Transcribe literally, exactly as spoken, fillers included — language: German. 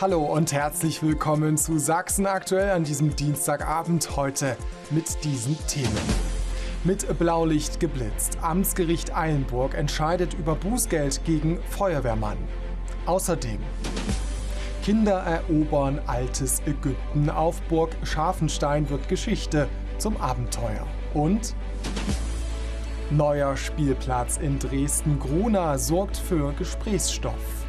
Hallo und herzlich willkommen zu Sachsen aktuell an diesem Dienstagabend, heute mit diesen Themen. Mit Blaulicht geblitzt. Amtsgericht Eilenburg entscheidet über Bußgeld gegen Feuerwehrmann. Außerdem Kinder erobern altes Ägypten. Auf Burg Scharfenstein wird Geschichte zum Abenteuer. Und neuer Spielplatz in Dresden. Gruna sorgt für Gesprächsstoff.